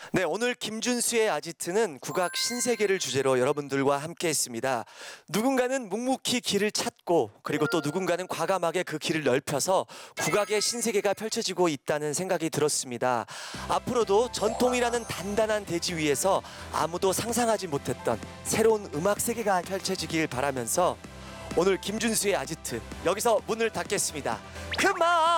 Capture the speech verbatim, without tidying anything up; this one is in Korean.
네, 오늘 김준수의 아지트는 국악 신세계를 주제로 여러분들과 함께 했습니다. 누군가는 묵묵히 길을 찾고 그리고 또 누군가는 과감하게 그 길을 넓혀서 국악의 신세계가 펼쳐지고 있다는 생각이 들었습니다. 앞으로도 전통이라는 단단한 대지 위에서 아무도 상상하지 못했던 새로운 음악 세계가 펼쳐지길 바라면서 오늘 김준수의 아지트 여기서 문을 닫겠습니다. 그만!